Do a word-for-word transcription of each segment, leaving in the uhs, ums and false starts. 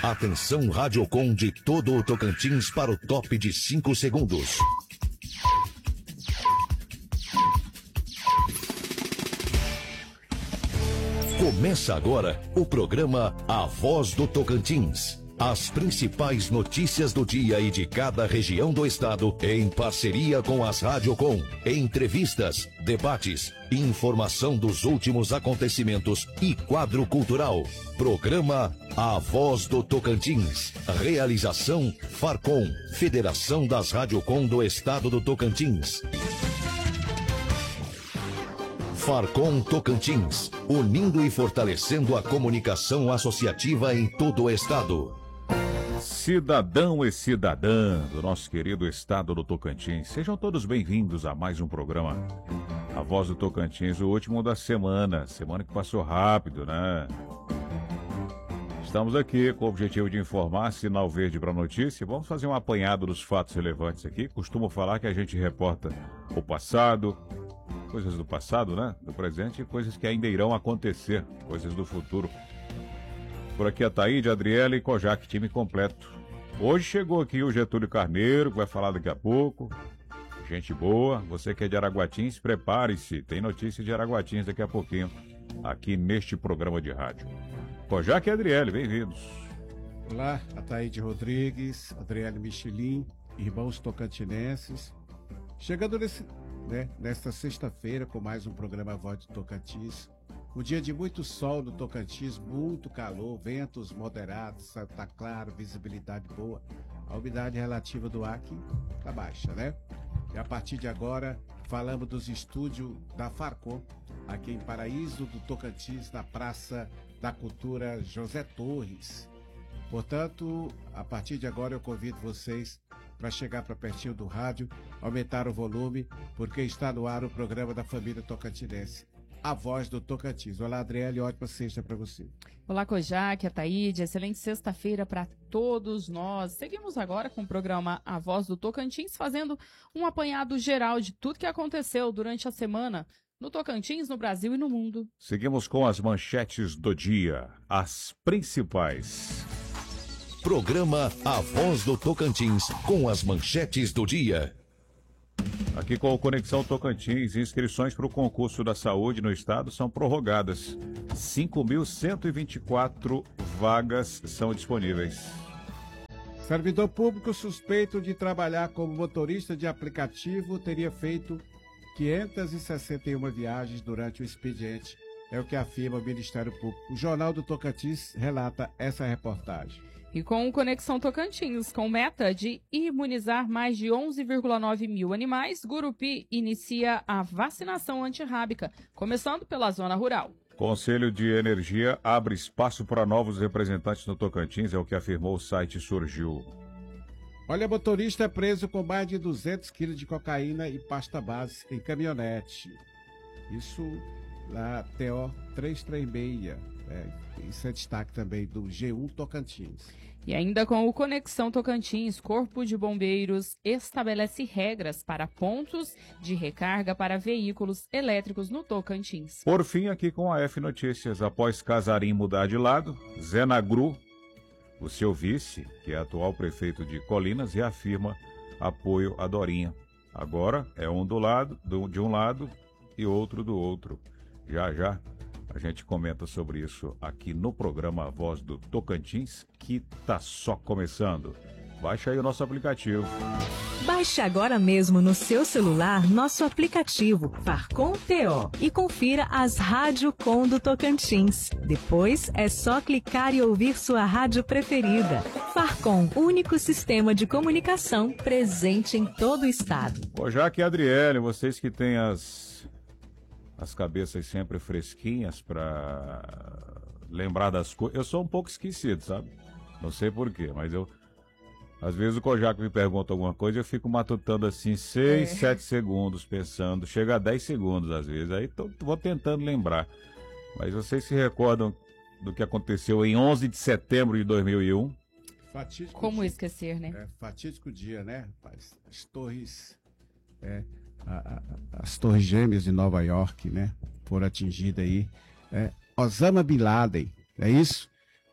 Atenção Radiocom de todo o Tocantins para o top de cinco segundos. Começa agora o programa A Voz do Tocantins. As principais notícias do dia e de cada região do estado, em parceria com as Radiocom. Entrevistas, debates, informação dos últimos acontecimentos e quadro cultural. Programa A Voz do Tocantins. Realização Farcom, Federação das Radiocom do Estado do Tocantins. Farcom Tocantins, unindo e fortalecendo a comunicação associativa em todo o estado. Cidadão e cidadã do nosso querido estado do Tocantins, sejam todos bem-vindos a mais um programa A Voz do Tocantins, o último da semana, semana que passou rápido, né? Estamos aqui com o objetivo de informar, sinal verde para a notícia. Vamos fazer um apanhado dos fatos relevantes aqui. Costumo falar que a gente reporta o passado, coisas do passado, né? Do presente e coisas que ainda irão acontecer, coisas do futuro. Por aqui a Taíde, a Adriele e Kojak, time completo. Hoje chegou aqui o Getúlio Carneiro, que vai falar daqui a pouco. Gente boa, você que é de Araguatins, prepare-se. Tem notícias de Araguatins daqui a pouquinho, aqui neste programa de rádio. Kojak e Adriele, bem-vindos. Olá, a Taíde Rodrigues, Adriele Michelin, irmãos tocantinenses. Chegando nesse... Né? Nesta sexta-feira, com mais um programa Voz do Tocantins. Um dia de muito sol no Tocantins, muito calor, ventos moderados, tá claro, visibilidade boa. A umidade relativa do ar aqui tá baixa, né? E a partir de agora, falamos dos estúdios da Farcom, aqui em Paraíso do Tocantins, na Praça da Cultura José Torres. Portanto, a partir de agora eu convido vocês para chegar para pertinho do rádio, aumentar o volume, porque está no ar o programa da família tocantinense, A Voz do Tocantins. Olá, Adriele, ótima sexta para você. Olá, Kojak, a Taíde, excelente sexta-feira para todos nós. Seguimos agora com o programa A Voz do Tocantins, fazendo um apanhado geral de tudo que aconteceu durante a semana no Tocantins, no Brasil e no mundo. Seguimos com as manchetes do dia, as principais. Programa A Voz do Tocantins, com as manchetes do dia. Aqui com o Conexão Tocantins, inscrições para o concurso da saúde no estado são prorrogadas. cinco mil cento e vinte e quatro vagas são disponíveis. Servidor público suspeito de trabalhar como motorista de aplicativo teria feito quinhentas e sessenta e uma viagens durante o expediente. É o que afirma o Ministério Público. O Jornal do Tocantins relata essa reportagem. E com o Conexão Tocantins, com meta de imunizar mais de onze vírgula nove mil animais, Gurupi inicia a vacinação antirrábica, começando pela zona rural. Conselho de Energia abre espaço para novos representantes no Tocantins, é o que afirmou o site Surgiu. Olha, motorista é preso com mais de duzentos quilos de cocaína e pasta base em caminhonete. Isso lá, T O trezentos e trinta e seis. É, isso é destaque também do G um Tocantins. E ainda com o Conexão Tocantins, Corpo de Bombeiros estabelece regras para pontos de recarga para veículos elétricos no Tocantins. Por fim, aqui com a F Notícias, após Casarim mudar de lado, Zé Nagru, o seu vice, que é atual prefeito de Colinas, reafirma apoio a Dorinha. Agora é um do lado, do, de um lado e outro do outro. Já, já. A gente comenta sobre isso aqui no programa A Voz do Tocantins, que tá só começando. Baixa aí o nosso aplicativo. Baixe agora mesmo no seu celular nosso aplicativo Farcom T O e confira as Radiocom do Tocantins. Depois é só clicar e ouvir sua rádio preferida. Farcom, único sistema de comunicação presente em todo o estado. Kojak e Adriele, vocês que têm as... as cabeças sempre fresquinhas para lembrar das coisas. Eu sou um pouco esquecido, sabe? Não sei porquê, mas eu... Às vezes o Kojak me pergunta alguma coisa e eu fico matutando assim seis, sete segundos pensando. Chega a dez segundos às vezes. Aí tô, vou tentando lembrar. Mas vocês se recordam do que aconteceu em onze de setembro de dois mil e um? Fatídico Como dia. esquecer, né? É, fatídico dia, né, rapaz? As torres... É, a, a, as torres gêmeas de Nova York, né? Foram atingidas aí. É, Osama Bin Laden, é isso?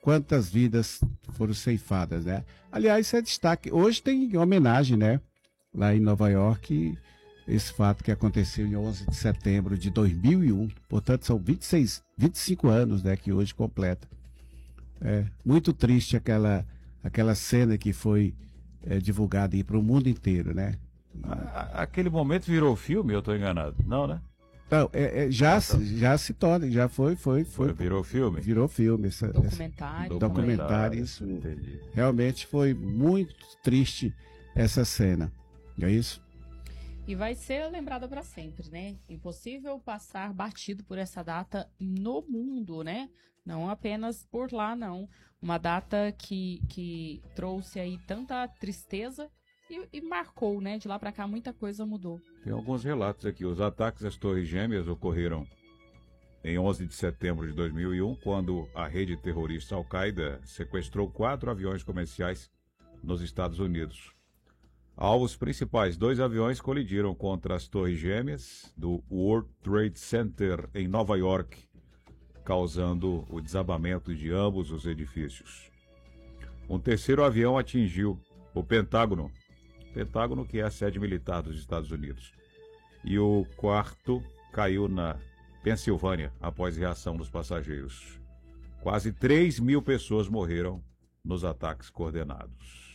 quantas vidas foram ceifadas, né? Aliás, isso é destaque. Hoje tem homenagem, né? Lá em Nova York, esse fato que aconteceu em onze de setembro de dois mil e um. Portanto, são vinte e seis, vinte e cinco anos, né? Que hoje completa. É muito triste aquela, aquela cena que foi é, divulgada aí para o mundo inteiro, né? A, aquele momento virou filme, eu estou enganado? Não, né? Então, é, é, já, já se torna, já foi, foi, foi. Virou filme? Virou filme. Essa, documentário. Essa, documentário, isso. Entendi. Realmente foi muito triste essa cena. Não é isso? E vai ser lembrada para sempre, né? Impossível passar batido por essa data no mundo, né? Não apenas por lá, não. Uma data que, que trouxe aí tanta tristeza e, e marcou, né? De lá para cá muita coisa mudou. Tem alguns relatos aqui. Os ataques às Torres Gêmeas ocorreram em onze de setembro de dois mil e um, quando a rede terrorista Al-Qaeda sequestrou quatro aviões comerciais nos Estados Unidos. Alvos principais, dois aviões colidiram contra as Torres Gêmeas do World Trade Center em Nova York, causando o desabamento de ambos os edifícios. Um terceiro avião atingiu o Pentágono, Pentágono que é a sede militar dos Estados Unidos, e o quarto caiu na Pensilvânia após reação dos passageiros. Quase três mil pessoas morreram nos ataques coordenados.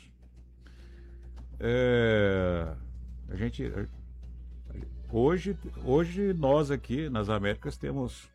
É, a gente hoje, hoje nós aqui nas Américas temos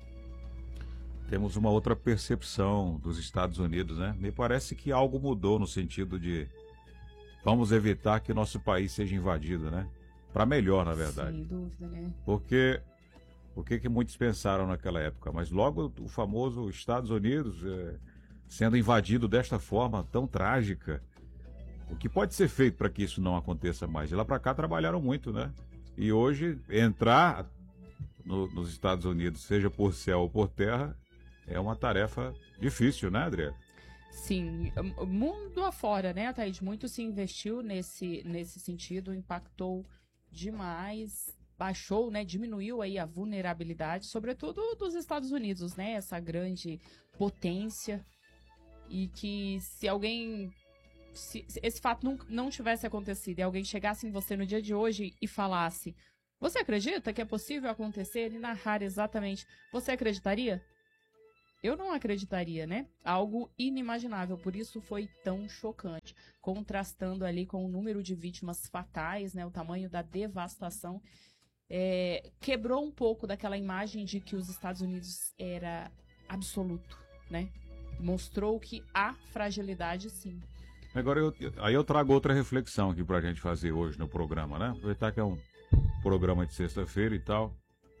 temos uma outra percepção dos Estados Unidos, né? Me parece que algo mudou no sentido de vamos evitar que nosso país seja invadido, né? Para melhor, na verdade. Sem dúvida, né? Porque o que que muitos pensaram naquela época, mas logo o famoso Estados Unidos é, sendo invadido desta forma tão trágica. O que pode ser feito para que isso não aconteça mais? De lá para cá trabalharam muito, né? E hoje, entrar no, nos Estados Unidos, seja por céu ou por terra, é uma tarefa difícil, né, André? Sim, mundo afora, né, Thaís? Muito se investiu nesse, nesse sentido, impactou demais, baixou, né, diminuiu aí a vulnerabilidade, sobretudo dos Estados Unidos, né? Essa grande potência. E que se alguém... Se, se esse fato não, não tivesse acontecido e alguém chegasse em você no dia de hoje e falasse, você acredita que é possível acontecer? E narrar exatamente, você acreditaria? Eu não acreditaria, né? Algo inimaginável, por isso foi tão chocante. Contrastando ali com o número de vítimas fatais, né? O tamanho da devastação. É, quebrou um pouco daquela imagem de que os Estados Unidos era absoluto, né? Mostrou que há fragilidade, sim. Agora, eu, aí eu trago outra reflexão aqui pra gente fazer hoje no programa, né? Aproveitar que é um programa de sexta-feira e tal.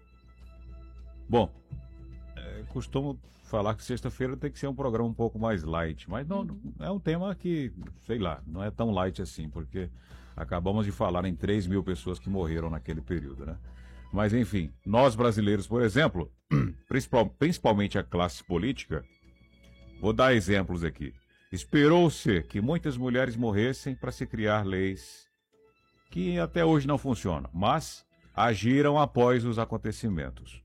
Bom, é, costumo falar que sexta-feira tem que ser um programa um pouco mais light, mas não, Uhum. é um tema que, sei lá, não é tão light assim, porque acabamos de falar em três mil pessoas que morreram naquele período, né? Mas, enfim, nós brasileiros, por exemplo, principal, principalmente a classe política, vou dar exemplos aqui. Esperou-se que muitas mulheres morressem para se criar leis que até hoje não funcionam, mas agiram após os acontecimentos.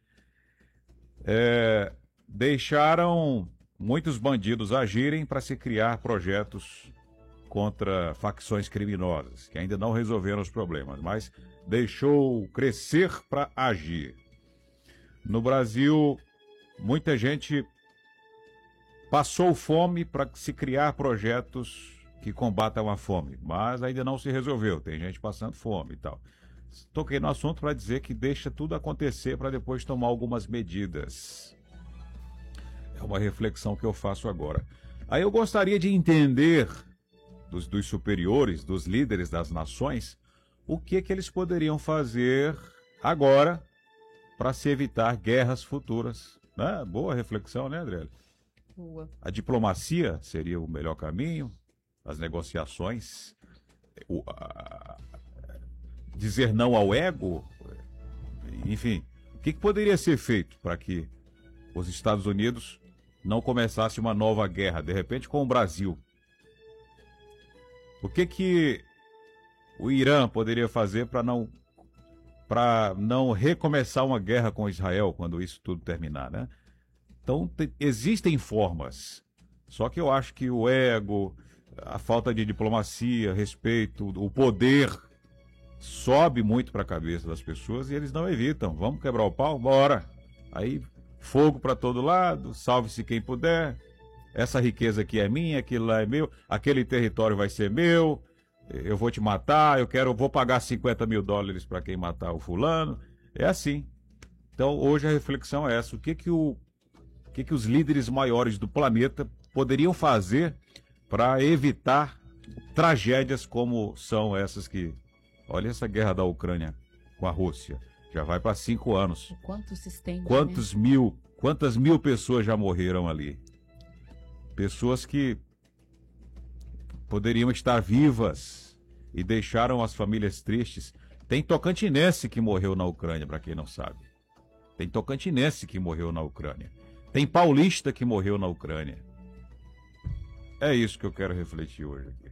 É, deixaram muitos bandidos agirem para se criar projetos contra facções criminosas, que ainda não resolveram os problemas, mas deixou crescer para agir. No Brasil, muita gente passou fome para se criar projetos que combatam a fome, mas ainda não se resolveu. Tem gente passando fome e tal. Toquei no assunto para dizer que deixa tudo acontecer para depois tomar algumas medidas. É uma reflexão que eu faço agora. Aí eu gostaria de entender dos, dos superiores, dos líderes das nações, o que, que eles poderiam fazer agora para se evitar guerras futuras. Né? Boa reflexão, né, André? Boa. A diplomacia seria o melhor caminho, as negociações, o, a, dizer não ao ego, enfim. O que, que poderia ser feito para que os Estados Unidos não começassem uma nova guerra, de repente com o Brasil? O que, que o Irã poderia fazer para não, para não recomeçar uma guerra com Israel quando isso tudo terminar, né? Então, te, existem formas. Só que eu acho que o ego, a falta de diplomacia, respeito, o poder sobe muito para a cabeça das pessoas e eles não evitam. Vamos quebrar o pau? Bora! Aí, fogo para todo lado, salve-se quem puder. Essa riqueza aqui é minha, aquilo lá é meu, aquele território vai ser meu, eu vou te matar, eu quero, eu vou pagar cinquenta mil dólares para quem matar o fulano. É assim. Então, hoje a reflexão é essa. O que que, o, o que que os líderes maiores do planeta poderiam fazer para evitar tragédias como são essas que... Olha essa guerra da Ucrânia com a Rússia. Já vai para cinco anos. O quanto se estende, Quantos né? mil, quantas mil pessoas já morreram ali? Pessoas que poderiam estar vivas e deixaram as famílias tristes. Tem tocantinense que morreu na Ucrânia, para quem não sabe. Tem tocantinense que morreu na Ucrânia. Tem paulista que morreu na Ucrânia. É isso que eu quero refletir hoje aqui.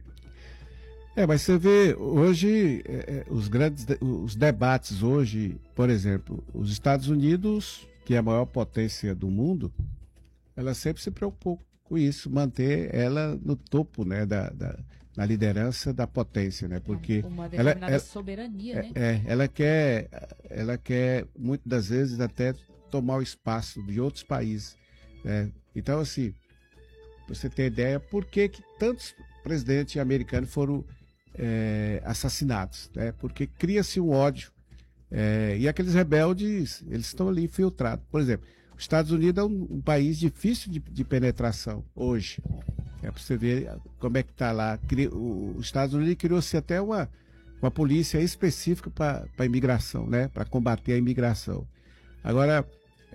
É, mas você vê, hoje, é, os grandes de- os debates hoje, por exemplo, os Estados Unidos, que é a maior potência do mundo, ela sempre se preocupou com isso, manter ela no topo, né, da, da, na liderança da potência, né, porque Uma ela, determinada ela, soberania, é, né? é, ela quer, ela quer, muitas das vezes, até tomar o espaço de outros países, né? Então, assim, pra você ter ideia, por que que tantos presidentes americanos foram é, assassinados, né? Porque cria-se um ódio, é, e aqueles rebeldes, eles estão ali infiltrados. Por exemplo, os Estados Unidos é um, um país difícil de, de penetração hoje. É para você ver como é que está lá. Cri- o- Os Estados Unidos criou-se até uma, uma polícia específica para a imigração, né? Para combater a imigração. Agora,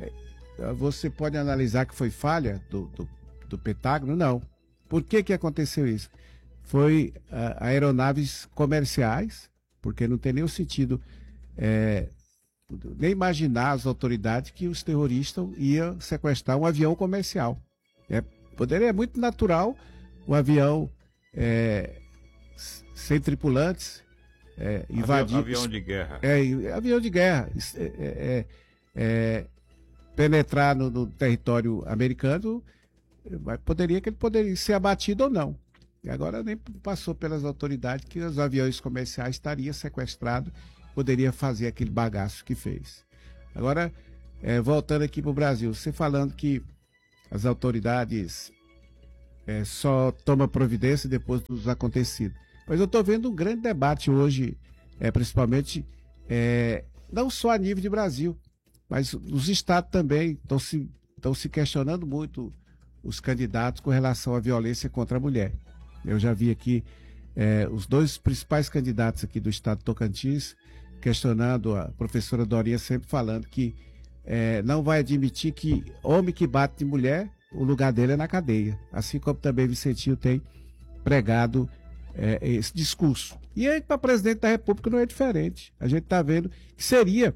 é, você pode analisar que foi falha do, do, do Pentágono? Não. Por que que aconteceu isso? Foi ah, aeronaves comerciais, porque não tem nenhum sentido é, nem imaginar as autoridades que os terroristas iam sequestrar um avião comercial. É, poderia, é muito natural um avião é, s- sem tripulantes é, invadir... Avião, avião de guerra. É, e- avião de guerra. es- é, é, é, é, penetrar no, no território americano, mas poderia que ele poderia ser abatido ou não. E agora nem passou pelas autoridades que os aviões comerciais estariam sequestrados, poderia fazer aquele bagaço que fez. Agora, é, voltando aqui para o Brasil, você falando que as autoridades é, só tomam providência depois dos acontecidos. Mas eu estou vendo um grande debate hoje, é, principalmente, é, não só a nível de Brasil, mas os estados também estão se, estão se questionando muito, os candidatos, com relação à violência contra a mulher. Eu já vi aqui é, os dois principais candidatos aqui do estado de Tocantins questionando, a professora Dorinha sempre falando que é, não vai admitir que homem que bate de mulher, o lugar dele é na cadeia. Assim como também Vicentinho tem pregado é, esse discurso. E aí, para presidente da República não é diferente. A gente está vendo que seria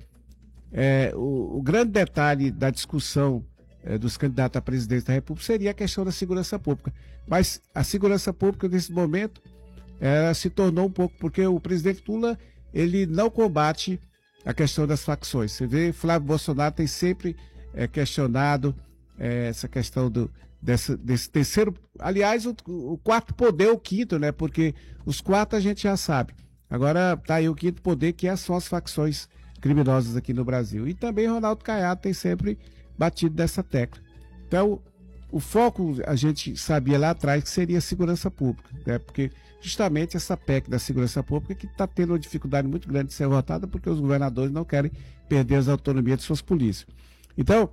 é, o, o grande detalhe da discussão é, dos candidatos à presidência da República seria a questão da segurança pública. Mas a segurança pública, nesse momento, ela se tornou um pouco, porque o presidente Lula, ele não combate a questão das facções. Você vê, Flávio Bolsonaro tem sempre é, questionado é, essa questão do, dessa, desse terceiro, aliás, o, o quarto poder, o quinto, né? Porque os quatro a gente já sabe. Agora tá aí o quinto poder, que são as facções criminosas aqui no Brasil. E também Ronaldo Caiado tem sempre batido dessa tecla. Então, o foco, a gente sabia lá atrás que seria a segurança pública, né? Porque justamente essa P E C da segurança pública que está tendo uma dificuldade muito grande de ser votada, porque os governadores não querem perder as autonomias de suas polícias. Então,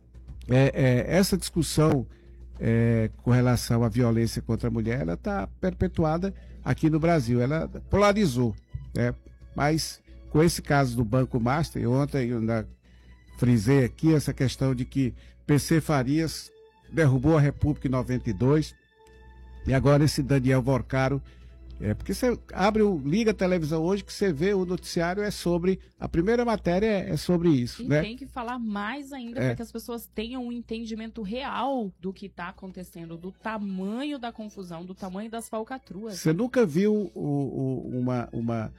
é, é, essa discussão é, com relação à violência contra a mulher, ela está perpetuada aqui no Brasil, ela polarizou, né? Mas com esse caso do Banco Master, ontem eu ainda frisei aqui essa questão de que P C Farias derrubou a República em noventa e dois, e agora esse Daniel Vorcaro, é, porque você abre, o, liga a televisão hoje, que você vê o noticiário é sobre, a primeira matéria é, é sobre isso, E né? tem que falar mais ainda É. para que as pessoas tenham um entendimento real do que está acontecendo, do tamanho da confusão, do tamanho das falcatruas. Você nunca viu o, o, uma, uma,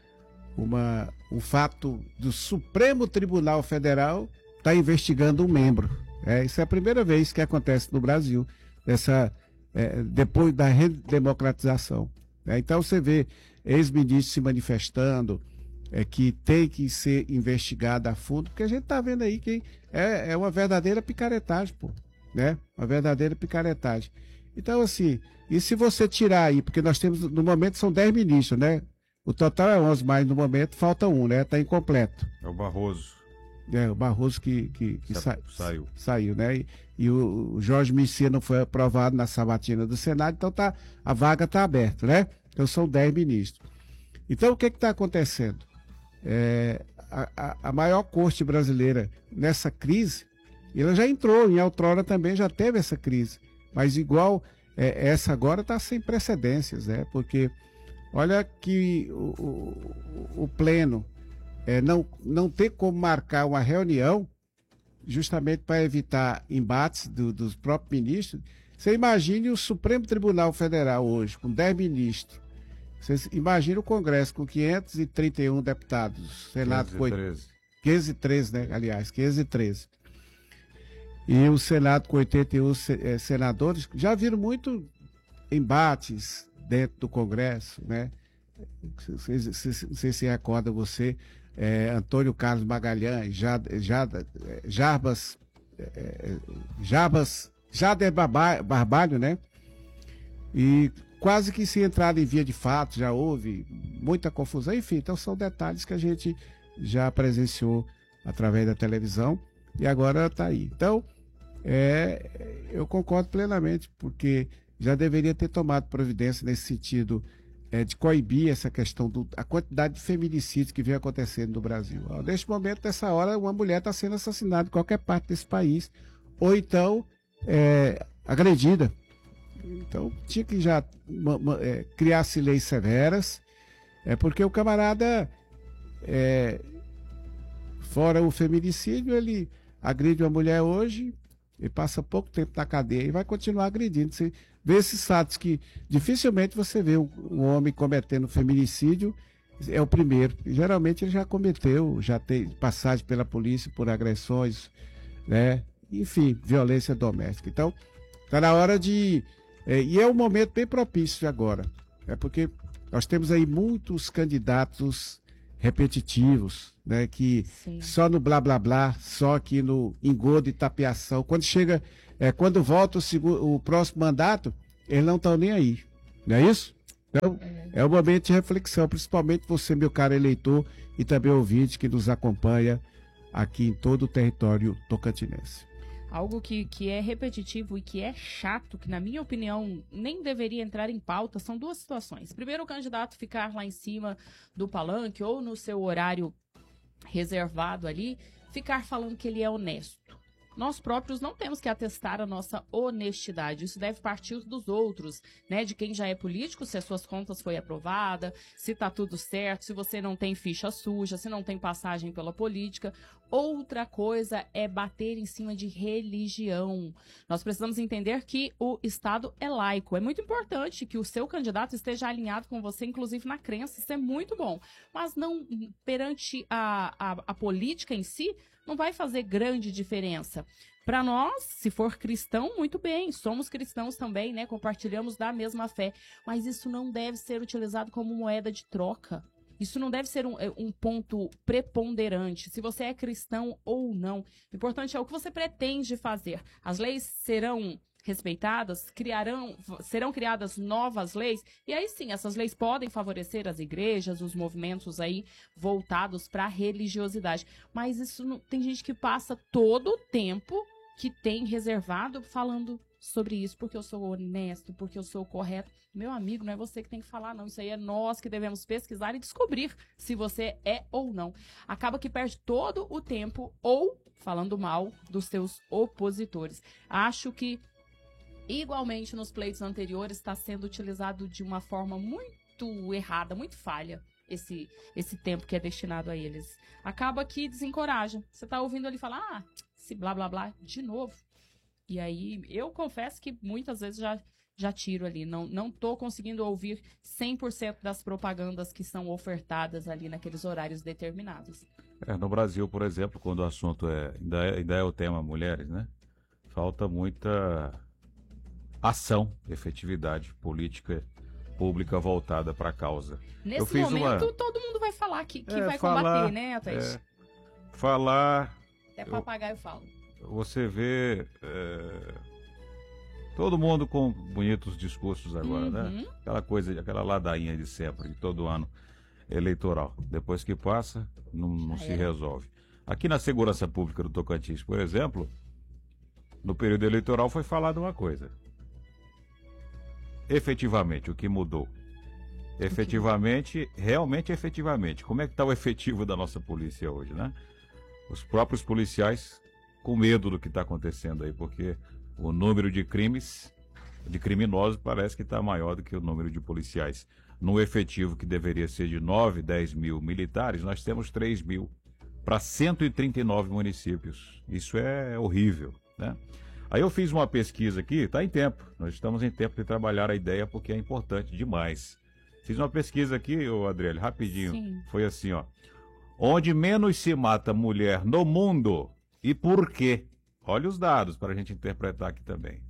uma, um fato do Supremo Tribunal Federal estar investigando um membro. É, isso é a primeira vez que acontece no Brasil, essa, é, depois da redemocratização. Né? Então você vê ex-ministros se manifestando, é, que tem que ser investigada a fundo, porque a gente está vendo aí que é, é uma verdadeira picaretagem, pô, né? Uma verdadeira picaretagem. Então, assim, e se você tirar aí, porque nós temos, no momento são dez ministros, né? O total é onze, mas no momento falta um, né? Está incompleto. É o Barroso. É, o Barroso que, que, que Sa sa saiu. Saiu, né? E, e o, o Jorge Messias não foi aprovado na sabatina do Senado, então tá, a vaga está aberta, né? Então são dez ministros. Então o que está acontecendo? É, a, a, a maior corte brasileira nessa crise, ela já entrou, em outrora também já teve essa crise, mas igual é, essa agora está sem precedências, né? Porque olha que o, o, o pleno é, não, não tem como marcar uma reunião justamente para evitar embates do, dos próprios ministros. Você imagine o Supremo Tribunal Federal hoje, com dez ministros. Você imagina o Congresso com quinhentos e trinta e um deputados, Senado com quinhentos e treze, né? Aliás, quinhentos e treze. E o Senado com oitenta e um senadores, já viram muito embates dentro do Congresso, né? Não sei se recorda você, é, Antônio Carlos Magalhães, Jada, Jarbas, é, Jarbas, Jader Barbalho, né? E quase que se entrada em via de fato, já houve muita confusão, enfim, então são detalhes que a gente já presenciou através da televisão e agora está aí. Então, é, eu concordo plenamente, porque já deveria ter tomado providência nesse sentido é, de coibir essa questão da quantidade de feminicídios que vem acontecendo no Brasil. Neste momento, nessa hora, uma mulher está sendo assassinada em qualquer parte desse país, ou então é, agredida. Então, tinha que já é, criar-se leis severas, é porque o camarada, é, fora o feminicídio, ele agride uma mulher hoje, ele passa pouco tempo na cadeia e vai continuar agredindo. Você vê esses fatos que dificilmente você vê um, um homem cometendo feminicídio, é o primeiro. E, geralmente ele já cometeu, já tem passagem pela polícia por agressões, né? Enfim, violência doméstica. Então, está na hora de... É, e é um momento bem propício agora, é porque nós temos aí muitos candidatos repetitivos, né, que Sim. só no blá blá blá, só aqui no engodo e tapeação, quando chega, é, quando volta o, segundo, o próximo mandato, eles não estão nem aí, não é isso? Então, é. é um momento de reflexão, principalmente você, meu caro eleitor, e também ouvinte que nos acompanha aqui em todo o território tocantinense. Algo que, que é repetitivo e que é chato, que na minha opinião nem deveria entrar em pauta, são duas situações. Primeiro, o candidato ficar lá em cima do palanque ou no seu horário reservado ali, ficar falando que ele é honesto. Nós próprios não temos que atestar a nossa honestidade. Isso deve partir dos outros, né? De quem já é político, se as suas contas foi aprovada, se tá tudo certo, se você não tem ficha suja, se não tem passagem pela política. Outra coisa é bater em cima de religião. Nós precisamos entender que o Estado é laico. É muito importante que o seu candidato esteja alinhado com você, inclusive na crença. Isso é muito bom. Mas não perante a, a, a política em si, não vai fazer grande diferença. Para nós, se for cristão, muito bem, somos cristãos também, né? Compartilhamos da mesma fé. Mas isso não deve ser utilizado como moeda de troca. Isso não deve ser um, um ponto preponderante, se você é cristão ou não. O importante é o que você pretende fazer. As leis serão respeitadas, criarão, serão criadas novas leis, e aí sim, essas leis podem favorecer as igrejas, os movimentos aí voltados para a religiosidade. Mas isso não, tem gente que passa todo o tempo que tem reservado falando sobre isso, porque eu sou honesto, porque eu sou correto. Meu amigo, não é você que tem que falar, não. Isso aí é nós que devemos pesquisar e descobrir se você é ou não. Acaba que perde todo o tempo ou falando mal dos seus opositores. Acho que, igualmente, nos pleitos anteriores, está sendo utilizado de uma forma muito errada, muito falha, esse, esse tempo que é destinado a eles. Acaba que desencoraja. Você está ouvindo ele falar, ah, esse blá blá blá, de novo. E aí, eu confesso que muitas vezes já, já tiro ali. Não, não tô conseguindo ouvir cem por cento das propagandas que são ofertadas ali naqueles horários determinados. É, no Brasil, por exemplo, quando o assunto é ainda, é, ainda é o tema mulheres, né? falta muita ação, efetividade política pública voltada para a causa. Nesse Eu fiz momento, uma... todo mundo vai falar que, que é, vai falar, combater, né, Thaís? É, falar... Até papagaio fala. Você vê é, todo mundo com bonitos discursos agora, Uhum. né? Aquela coisa, aquela ladainha de sempre, de todo ano eleitoral. Depois que passa, não, não se era. resolve. Aqui na Segurança Pública do Tocantins, por exemplo, no período eleitoral foi falado uma coisa. Efetivamente, o que mudou? Efetivamente, realmente efetivamente. Como é que está o efetivo da nossa polícia hoje, né? Os próprios policiais com medo do que está acontecendo aí, porque o número de crimes, de criminosos, parece que está maior do que o número de policiais. No efetivo que deveria ser de nove, dez mil militares, nós temos três mil para cento e trinta e nove municípios. Isso é horrível, né? Aí eu fiz uma pesquisa aqui, está em tempo, nós estamos em tempo de trabalhar a ideia porque é importante demais. Fiz uma pesquisa aqui, ô Adriele, rapidinho, Sim. foi assim, ó. Onde menos se mata mulher no mundo e por quê? Olha os dados para a gente interpretar aqui também.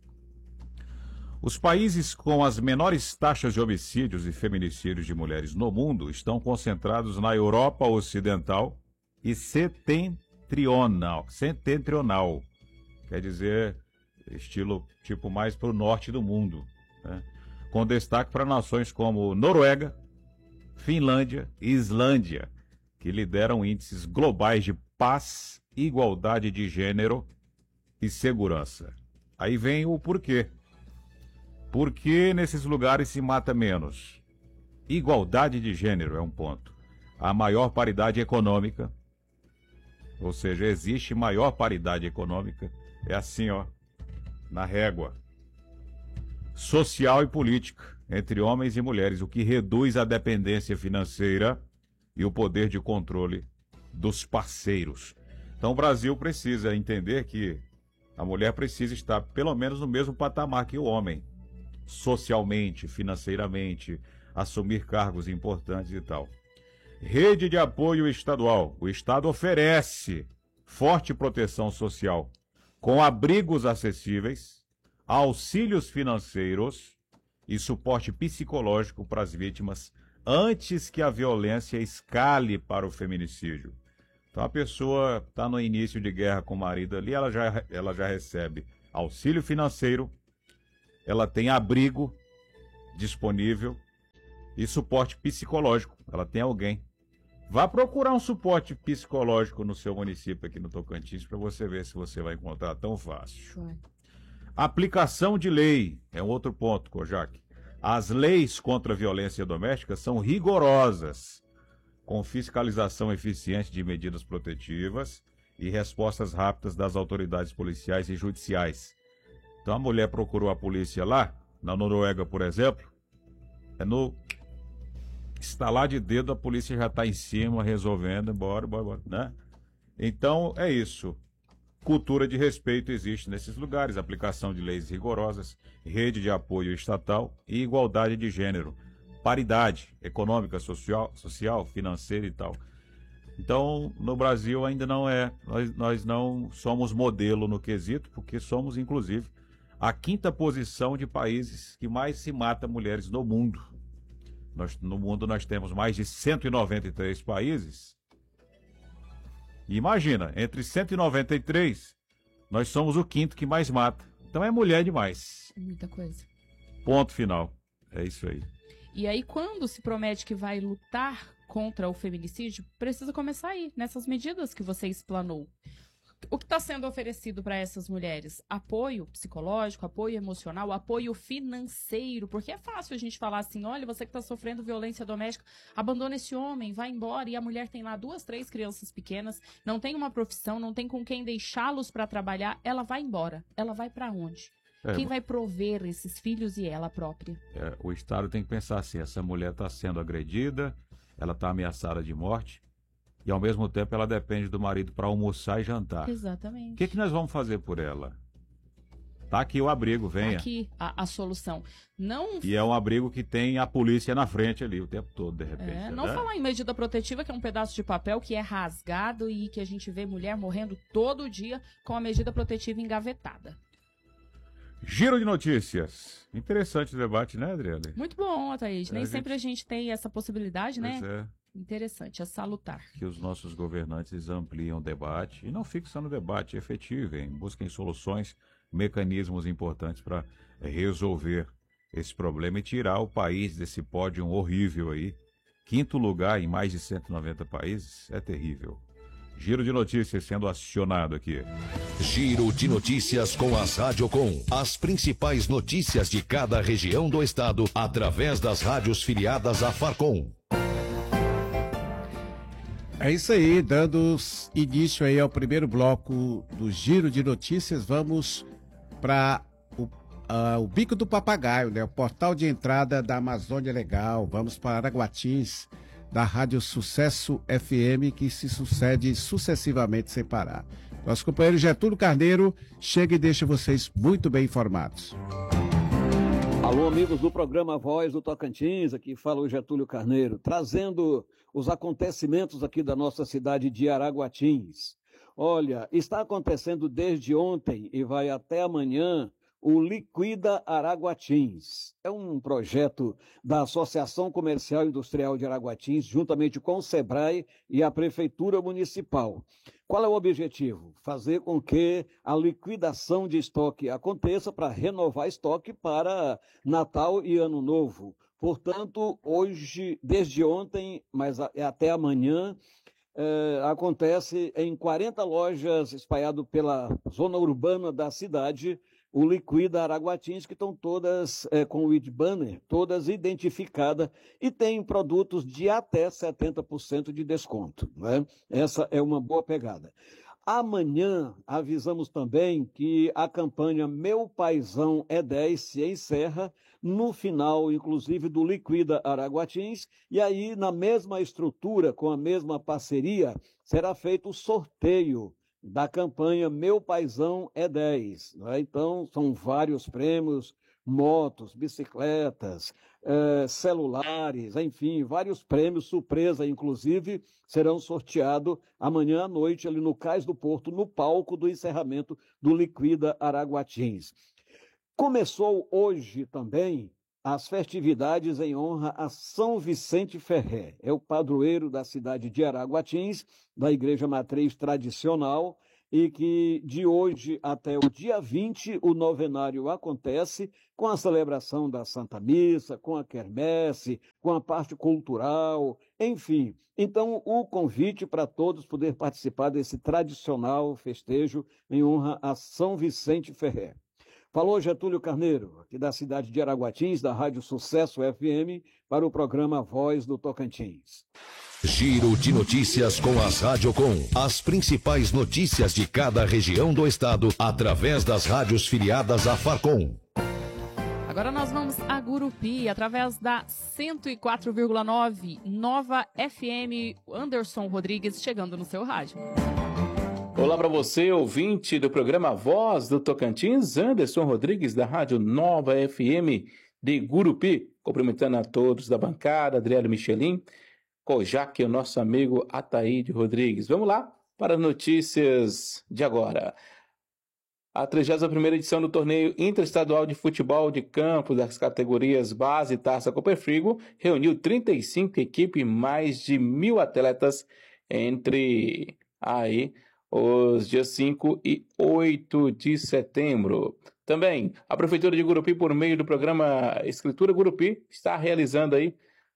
Os países com as menores taxas de homicídios e feminicídios de mulheres no mundo estão concentrados na Europa Ocidental e setentrional. Setentrional. Quer dizer, estilo tipo mais para o norte do mundo, né? Com destaque para nações como Noruega, Finlândia e Islândia, que lideram índices globais de paz, igualdade de gênero e segurança. Aí vem o porquê. Por que nesses lugares se mata menos? Igualdade de gênero é um ponto. A maior paridade econômica, ou seja, existe maior paridade econômica, é assim, ó, na régua. Social e política, entre homens e mulheres, o que reduz a dependência financeira e o poder de controle dos parceiros. Então o Brasil precisa entender que a mulher precisa estar pelo menos no mesmo patamar que o homem, socialmente, financeiramente, assumir cargos importantes e tal. Rede de apoio estadual. O Estado oferece forte proteção social, com abrigos acessíveis, auxílios financeiros e suporte psicológico para as vítimas antes que a violência escale para o feminicídio. Então a pessoa está no início de guerra com o marido ali, ela já, ela já recebe auxílio financeiro, ela tem abrigo disponível e suporte psicológico, ela tem alguém. Vá procurar um suporte psicológico no seu município aqui no Tocantins para você ver se você vai encontrar tão fácil. Aplicação de lei é um outro ponto, Kojak. As leis contra a violência doméstica são rigorosas, com fiscalização eficiente de medidas protetivas e respostas rápidas das autoridades policiais e judiciais. Então a mulher procurou a polícia lá, na Noruega, por exemplo, é no estalar de dedo, a polícia já está em cima, resolvendo, bora, bora, bora, né? Então, é isso. Cultura de respeito existe nesses lugares, aplicação de leis rigorosas, rede de apoio estatal e igualdade de gênero, paridade econômica, social, social financeira e tal. Então, no Brasil ainda não é, nós, nós não somos modelo no quesito, porque somos, inclusive, a quinta posição de países que mais se mata mulheres no mundo. Nós, no mundo nós temos mais de cento e noventa e três países. E imagina, entre cento e noventa e três, nós somos o quinto que mais mata. Então é mulher demais. Muita coisa. Ponto final. É isso aí. E aí, quando se promete que vai lutar contra o feminicídio, precisa começar aí, nessas medidas que você explanou. O que está sendo oferecido para essas mulheres? Apoio psicológico, apoio emocional, apoio financeiro, porque é fácil a gente falar assim, olha, você que está sofrendo violência doméstica, abandona esse homem, vai embora, e a mulher tem lá duas, três crianças pequenas, não tem uma profissão, não tem com quem deixá-los para trabalhar, ela vai embora. Ela vai para onde? É, Quem vai prover esses filhos e ela própria? É, o Estado tem que pensar assim, essa mulher está sendo agredida, ela está ameaçada de morte, e ao mesmo tempo ela depende do marido para almoçar e jantar. Exatamente. O que, que nós vamos fazer por ela? Tá aqui o abrigo, venha. Aqui a, a solução. Não... E é um abrigo que tem a polícia na frente ali o tempo todo, de repente. É, não né? falar em medida protetiva, que é um pedaço de papel que é rasgado e que a gente vê mulher morrendo todo dia com a medida protetiva engavetada. Giro de notícias. Interessante o debate, né, Adriana? Muito bom, Thaís. É, Nem a sempre gente... a gente tem essa possibilidade, pois né? É. Interessante, é salutar. Que os nossos governantes ampliem o debate e não fiquem só no debate, efetivem, busquem soluções, mecanismos importantes para resolver esse problema e tirar o país desse pódio horrível aí. Quinto lugar em mais de cento e noventa países é terrível. Giro de notícias sendo acionado aqui. Giro de notícias com as Radiocom. As principais notícias de cada região do estado através das rádios filiadas à Farcom. É isso aí, dando início aí ao primeiro bloco do Giro de Notícias, vamos para o, uh, o Bico do Papagaio, né? O portal de entrada da Amazônia Legal. Vamos para Araguatins, da Rádio Sucesso F M, que se sucede sucessivamente sem parar. Nosso companheiro Getúlio Carneiro chega e deixa vocês muito bem informados. Alô, amigos do programa Voz do Tocantins, aqui fala o Getúlio Carneiro, trazendo os acontecimentos aqui da nossa cidade de Araguatins. Olha, está acontecendo desde ontem e vai até amanhã o Liquida Araguatins. É um projeto da Associação Comercial e Industrial de Araguatins, juntamente com o SEBRAE e a Prefeitura Municipal. Qual é o objetivo? Fazer com que a liquidação de estoque aconteça para renovar estoque para Natal e Ano Novo. Portanto, hoje, desde ontem, mas até amanhã, eh, acontece em quarenta lojas espalhado pela zona urbana da cidade, o Liquida Araguatins, que estão todas eh, com o I D banner, todas identificadas e tem produtos de até setenta por cento de desconto. Né? Essa é uma boa pegada. Amanhã avisamos também que a campanha Meu Paizão é dez se encerra no final, inclusive, do Liquida Araguatins, e aí na mesma estrutura, com a mesma parceria, será feito o sorteio da campanha Meu Paizão é dez. Né? Então, são vários prêmios, motos, bicicletas, eh, celulares, enfim, vários prêmios, surpresa, inclusive, serão sorteados amanhã à noite, ali no Cais do Porto, no palco do encerramento do Liquida Araguatins. Começou hoje também as festividades em honra a São Vicente Ferrer. É o padroeiro da cidade de Araguatins, da Igreja Matriz Tradicional, e que de hoje até o dia vinte o novenário acontece com a celebração da Santa Missa, com a quermesse, com a parte cultural, enfim. Então, o convite para todos poder participar desse tradicional festejo em honra a São Vicente Ferrer. Falou Getúlio Carneiro, aqui da cidade de Araguatins, da Rádio Sucesso F M, para o programa Voz do Tocantins. Giro de notícias com as Radiocom. As principais notícias de cada região do estado através das rádios filiadas à Farcom. Agora nós vamos a Gurupi, através da cento e quatro vírgula nove Nova F M. Anderson Rodrigues chegando no seu rádio. Olá para você, ouvinte do programa Voz do Tocantins, Anderson Rodrigues, da Rádio Nova F M de Gurupi, cumprimentando a todos da bancada, Adriano Michelin, Kojak e o nosso amigo Ataíde Rodrigues. Vamos lá para as notícias de agora. A trigésima primeira edição do torneio interestadual de futebol de campo das categorias base e taça Coperfrigo reuniu trinta e cinco equipes e mais de mil atletas entre aí os dias cinco e oito de setembro. Também, a Prefeitura de Gurupi, por meio do programa Escritura Gurupi, está realizando aí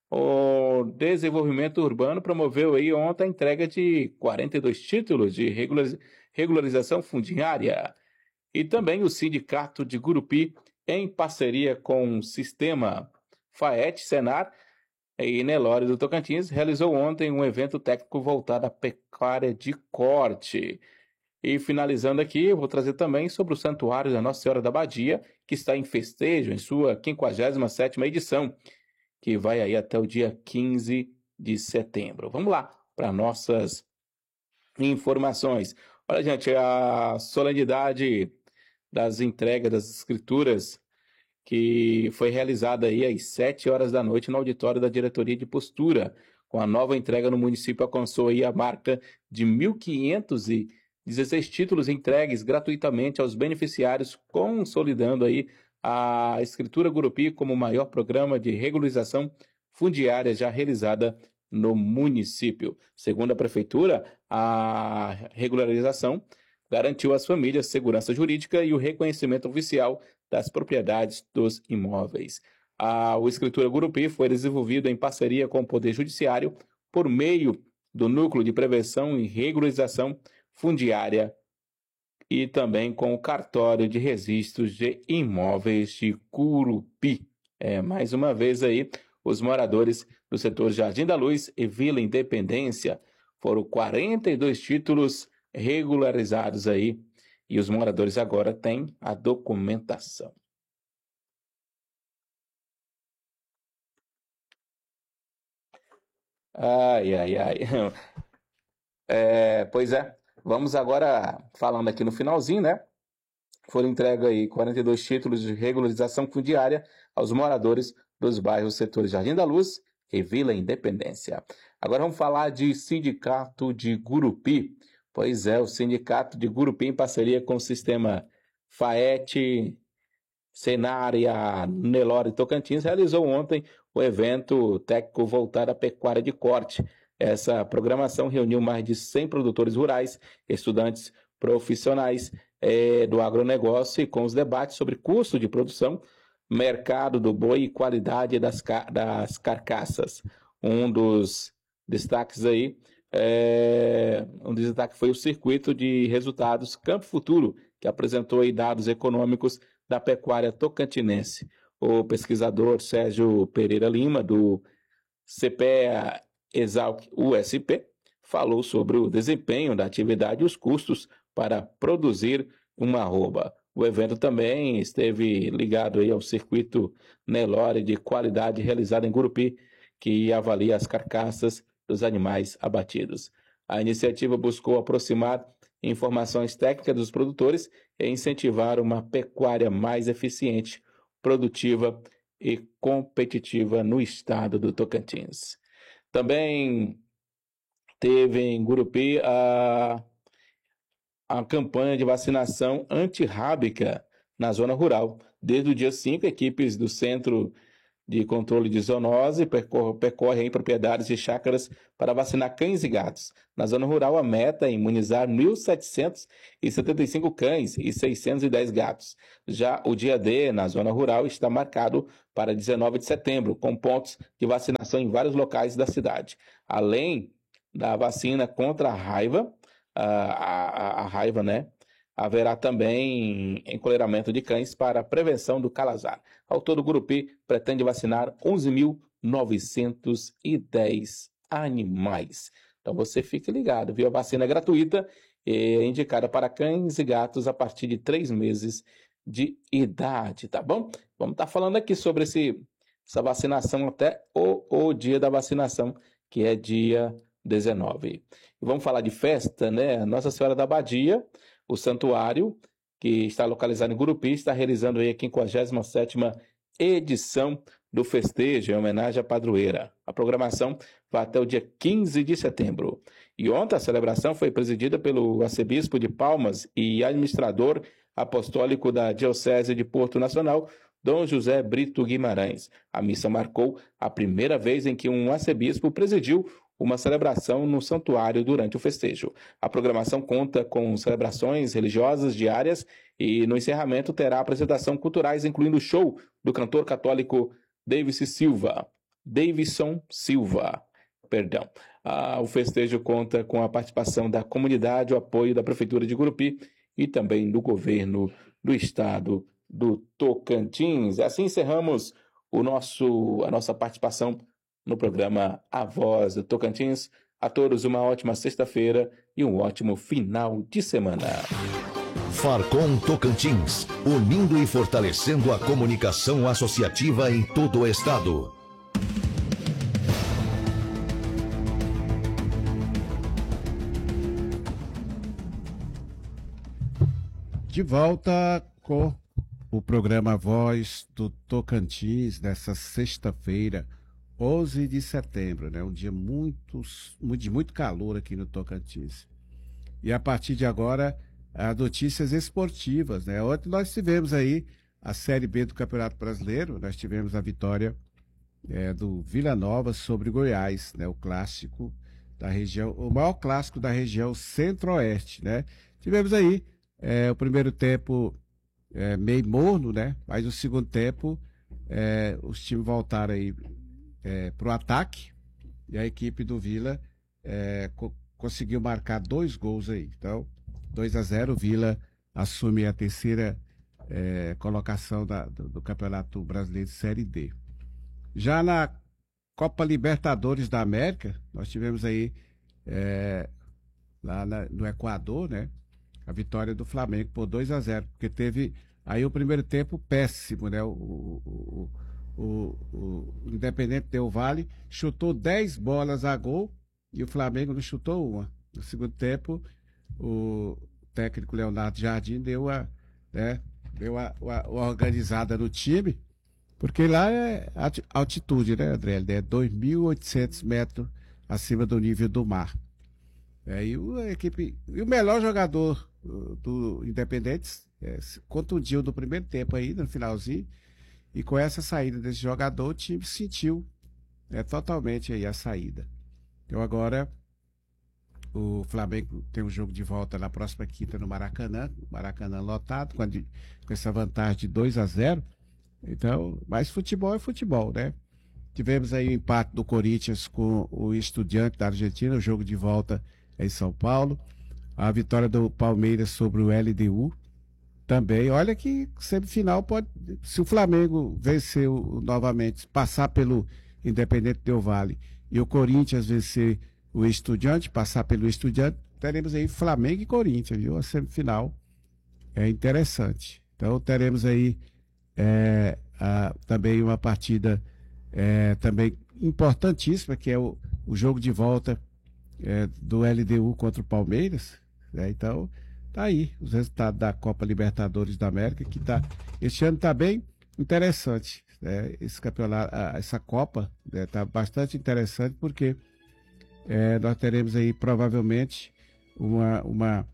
o desenvolvimento urbano, promoveu aí ontem a entrega de quarenta e dois títulos de regularização fundiária. E também o Sindicato de Gurupi, em parceria com o Sistema FAET, Senar e Nelore do Tocantins, realizou ontem um evento técnico voltado à pecuária de corte. E finalizando aqui, eu vou trazer também sobre o Santuário da Nossa Senhora da Badia, que está em festejo em sua quinquagésima sétima edição, que vai aí até o dia quinze de setembro. Vamos lá para nossas informações. Olha, gente, a solenidade das entregas das escrituras, que foi realizada aí às sete horas da noite no auditório da Diretoria de Postura. Com a nova entrega no município, alcançou aí a marca de mil quinhentos e dezesseis títulos entregues gratuitamente aos beneficiários, consolidando aí a Escritura Gurupi como o maior programa de regularização fundiária já realizada no município. Segundo a Prefeitura, a regularização garantiu às famílias segurança jurídica e o reconhecimento oficial das propriedades dos imóveis. A, o Escritura Gurupi foi desenvolvido em parceria com o Poder Judiciário por meio do Núcleo de Prevenção e Regularização Fundiária e também com o Cartório de Registros de Imóveis de Gurupi. É, mais uma vez aí, os moradores do setor Jardim da Luz e Vila Independência foram quarenta e dois títulos regularizados aí, e os moradores agora têm a documentação. Ai, ai, ai. É, pois é, vamos agora falando aqui no finalzinho, né? Foram entregues aí quarenta e dois títulos de regularização fundiária aos moradores dos bairros setores Jardim da Luz e Vila Independência. Agora vamos falar de Sindicato de Gurupi. Pois é, o Sindicato de Gurupi, em parceria com o Sistema FAET, Senar e a Nelore Tocantins, realizou ontem o evento técnico voltado à pecuária de corte. Essa programação reuniu mais de cem produtores rurais, estudantes profissionais eh, do agronegócio, e com os debates sobre custo de produção, mercado do boi e qualidade das, das carcaças. Um dos destaques aí, é, um destaque foi o circuito de resultados Campo Futuro, que apresentou aí dados econômicos da pecuária tocantinense. O pesquisador Sérgio Pereira Lima, do C P E A Exalc U S P, falou sobre o desempenho da atividade e os custos para produzir uma arroba. O evento também esteve ligado aí ao circuito Nelore de qualidade realizado em Gurupi, que avalia as carcaças dos animais abatidos. A iniciativa buscou aproximar informações técnicas dos produtores e incentivar uma pecuária mais eficiente, produtiva e competitiva no estado do Tocantins. Também teve em Gurupi a, a campanha de vacinação antirrábica na zona rural. Desde o dia cinco, equipes do Centro de Controle de Zoonose percorrem percorre em propriedades de chácaras para vacinar cães e gatos. Na zona rural, a meta é imunizar mil setecentos e setenta e cinco cães e seiscentos e dez gatos. Já o dia D, na zona rural, está marcado para dezenove de setembro, com pontos de vacinação em vários locais da cidade. Além da vacina contra a raiva, a, a, a raiva, né? Haverá também encolheramento de cães para prevenção do calazar. Ao todo, o Gurupi pretende vacinar onze mil novecentos e dez animais. Então você fique ligado, viu? A vacina é gratuita e é indicada para cães e gatos a partir de três meses de idade, tá bom? Vamos estar falando aqui sobre esse, essa vacinação até o, o dia da vacinação, que é dia dezenove. E vamos falar de festa, né? Nossa Senhora da Abadia, o santuário, que está localizado em Gurupi, está realizando aí a quinquagésima sétima edição do festejo em homenagem à padroeira. A programação vai até o dia quinze de setembro. E ontem a celebração foi presidida pelo arcebispo de Palmas e administrador apostólico da Diocese de Porto Nacional, Dom José Brito Guimarães. A missa marcou a primeira vez em que um arcebispo presidiu uma celebração no santuário durante o festejo. A programação conta com celebrações religiosas diárias e no encerramento terá apresentação culturais, incluindo o show do cantor católico Davis Silva. Davison Silva, perdão. Ah, o festejo conta com a participação da comunidade, o apoio da Prefeitura de Gurupi e também do governo do estado do Tocantins. Assim encerramos o nosso, a nossa participação no programa A Voz do Tocantins. A todos uma ótima sexta-feira e um ótimo final de semana. Farcom Tocantins, unindo e fortalecendo a comunicação associativa em todo o estado. De volta com o programa Voz do Tocantins, nessa sexta-feira, onze de setembro, né? Um dia muito, de muito calor aqui no Tocantins. E a partir de agora, as notícias esportivas, né? Ontem nós tivemos aí a Série B do Campeonato Brasileiro, nós tivemos a vitória é, do Vila Nova sobre Goiás, né? O clássico da região, o maior clássico da região centro-oeste, né? Tivemos aí é, o primeiro tempo é, meio morno, né? Mas no segundo tempo é, os times voltaram aí é, para o ataque e a equipe do Vila é, co conseguiu marcar dois gols aí. Então, dois a zero, o Vila assume a terceira é, colocação da, do, do Campeonato Brasileiro Série D. Já na Copa Libertadores da América, nós tivemos aí é, lá na, no Equador, né? A vitória do Flamengo por dois a zero, porque teve aí o primeiro tempo péssimo, né? O, o, o, o, o Independente Del Valle chutou dez bolas a gol e o Flamengo não chutou uma. No segundo tempo, o técnico Leonardo Jardim deu a, né, deu a, a, a organizada no time, porque lá é altitude, né, André? É dois mil e oitocentos metros acima do nível do mar. É, e o, a equipe, e o melhor jogador do, do Independente é, se contundiu no primeiro tempo aí, no finalzinho, e com essa saída desse jogador, o time sentiu é, totalmente aí a saída. Então agora o Flamengo tem um jogo de volta na próxima quinta no Maracanã, Maracanã lotado, com, a, com essa vantagem de dois a zero. Então, mas futebol é futebol, né? Tivemos aí o empate do Corinthians com o Estudiante da Argentina, o jogo de volta em São Paulo. A vitória do Palmeiras sobre o L D U também. Olha que semifinal pode, se o Flamengo vencer o, novamente, passar pelo Independente Del Valle e o Corinthians vencer o Estudiante, passar pelo Estudiante, teremos aí Flamengo e Corinthians, viu? A semifinal é interessante. Então teremos aí é, a, também uma partida é, também importantíssima, que é o, o jogo de volta é, do L D U contra o Palmeiras, né? Então tá aí os resultados da Copa Libertadores da América, que tá, este ano tá bem interessante, né? Esse campeonato, essa Copa, né, tá bastante interessante, porque é, nós teremos aí provavelmente uma uma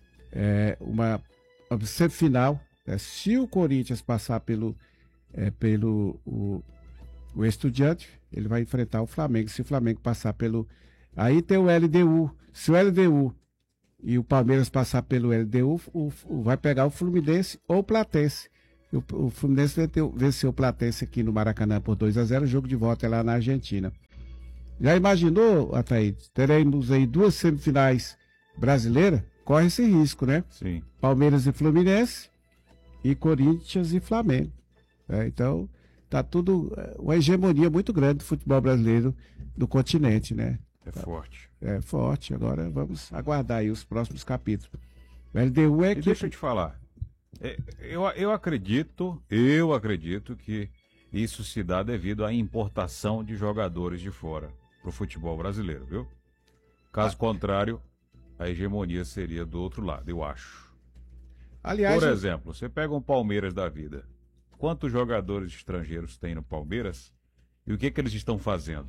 é, uma, uma semifinal, né? Se o Corinthians passar pelo é, pelo o, o Estudiante, ele vai enfrentar o Flamengo. Se o Flamengo passar pelo, aí tem o L D U. Se o L D U e o Palmeiras passar pelo L D U, o, o, vai pegar o Fluminense ou o Platense. O, o Fluminense venceu o Platense aqui no Maracanã por dois a zero, o jogo de volta é lá na Argentina. Já imaginou, Ataíde? Teremos aí duas semifinais brasileiras? Corre esse risco, né? Sim. Palmeiras e Fluminense e Corinthians e Flamengo. É, então, tá tudo, uma hegemonia muito grande do futebol brasileiro no continente, né? É forte. É forte. Agora vamos aguardar aí os próximos capítulos. O L D U é que... E deixa eu te falar. É, eu, eu acredito, eu acredito que isso se dá devido à importação de jogadores de fora pro futebol brasileiro, viu? Caso ah. contrário, a hegemonia seria do outro lado, eu acho. Aliás, por exemplo, você pega um Palmeiras da vida. Quantos jogadores estrangeiros tem no Palmeiras? E o que que eles estão fazendo?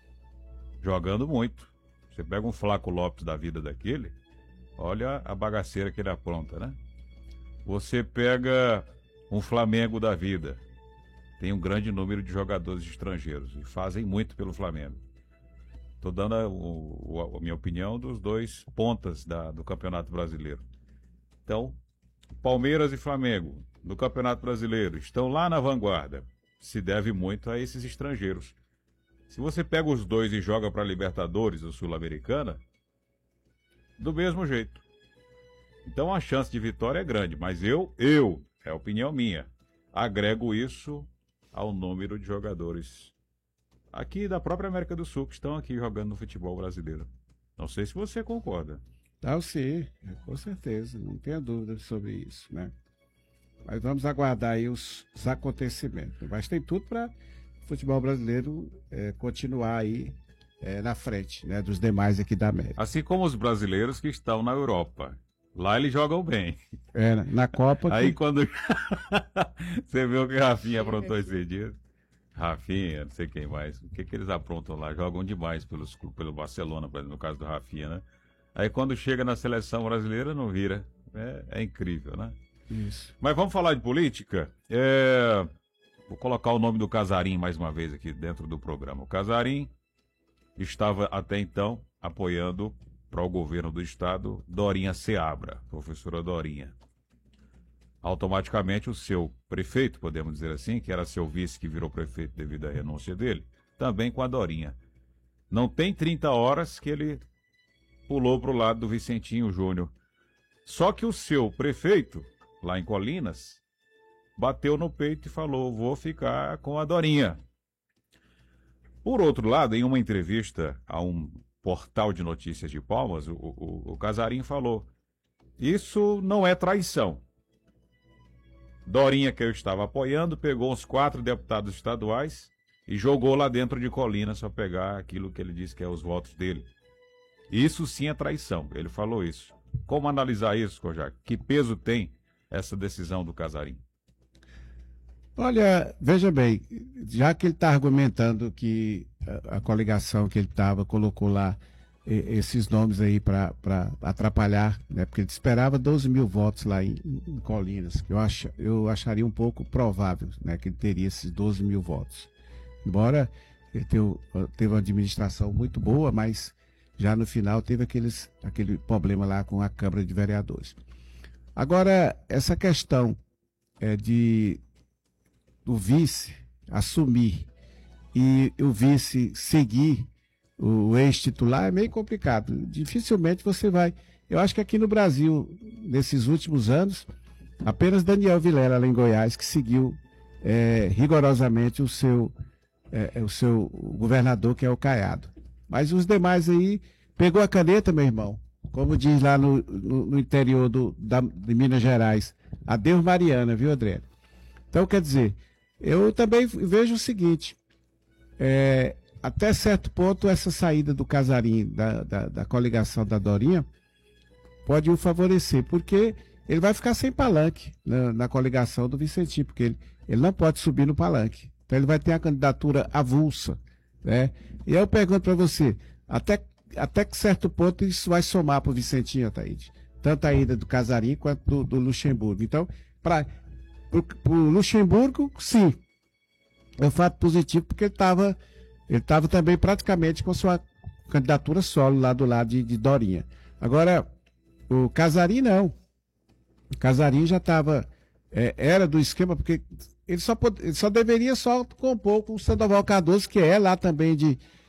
Jogando muito. Você pega um Flaco Lopes da vida daquele, olha a bagaceira que ele apronta, né? Você pega um Flamengo da vida, tem um grande número de jogadores estrangeiros e fazem muito pelo Flamengo. Estou dando a, a, a minha opinião dos dois pontas da, do Campeonato Brasileiro. Então, Palmeiras e Flamengo no Campeonato Brasileiro estão lá na vanguarda. Se deve muito a esses estrangeiros. Se você pega os dois e joga para a Libertadores ou Sul-Americana, do mesmo jeito. Então a chance de vitória é grande, mas eu, eu, é a opinião minha, agrego isso ao número de jogadores aqui da própria América do Sul que estão aqui jogando no futebol brasileiro. Não sei se você concorda. Não, sim, com certeza, não tenho dúvida sobre isso, né? Mas vamos aguardar aí os, os acontecimentos. Mas tem tudo para o futebol brasileiro é, continuar aí é, na frente, né, dos demais aqui da América. Assim como os brasileiros que estão na Europa. Lá eles jogam bem. É, na Copa. Aí que... quando você viu que o Rafinha aprontou esse dia. Rafinha, não sei quem mais. O que, que eles aprontam lá? Jogam demais pelos, pelo Barcelona, no caso do Rafinha, né? Aí quando chega na seleção brasileira, não vira. É, é incrível, né? Isso. Mas vamos falar de política? É... Vou colocar o nome do Casarim mais uma vez aqui dentro do programa. O Casarim estava até então apoiando para o governo do estado Dorinha Seabra, professora Dorinha. Automaticamente o seu prefeito, podemos dizer assim, que era seu vice que virou prefeito devido à renúncia dele, também com a Dorinha. Não tem trinta horas que ele pulou para o lado do Vicentinho Júnior. Só que o seu prefeito, lá em Colinas, bateu no peito e falou, vou ficar com a Dorinha. Por outro lado, em uma entrevista a um portal de notícias de Palmas, o, o, o Casarim falou, isso não é traição. Dorinha, que eu estava apoiando, pegou uns quatro deputados estaduais e jogou lá dentro de Colinas para pegar aquilo que ele disse que é os votos dele. Isso sim é traição, ele falou isso. Como analisar isso, Kojak? Que peso tem essa decisão do Casarim? Olha, veja bem, já que ele está argumentando que a, a coligação que ele estava colocou lá e, esses nomes aí para atrapalhar, né? Porque ele esperava doze mil votos lá em, em Colinas, que eu, ach, eu acharia um pouco provável, né? Que ele teria esses doze mil votos. Embora ele teve, teve uma administração muito boa, mas já no final teve aqueles, aquele problema lá com a Câmara de Vereadores. Agora, essa questão é de o vice assumir e o vice seguir o ex-titular é meio complicado. Dificilmente você vai... Eu acho que aqui no Brasil, nesses últimos anos, apenas Daniel Vilela, lá em Goiás, que seguiu é, rigorosamente o seu, é, o seu governador, que é o Caiado. Mas os demais aí, pegou a caneta, meu irmão, como diz lá no, no, no interior do, da, de Minas Gerais. Adeus Mariana, viu, André? Então, quer dizer, eu também vejo o seguinte, é, até certo ponto essa saída do Casarim, da, da, da coligação da Dorinha, pode o favorecer, porque ele vai ficar sem palanque na, na coligação do Vicentinho, porque ele, ele não pode subir no palanque. Então ele vai ter a candidatura avulsa, né? E eu pergunto para você, até, até que certo ponto isso vai somar para o Vicentinho, Ataíde? Tanto a ida do Casarim quanto do, do Luxemburgo. Então, para o Luxemburgo, sim, é um fato positivo, porque ele estava ele tava também praticamente com sua candidatura solo lá do lado de, de Dorinha. Agora, o Casarim não. O Casarim já estava, é, era do esquema, porque ele só, pode, ele só deveria só compor com o Sandoval Cardoso, que é lá também de,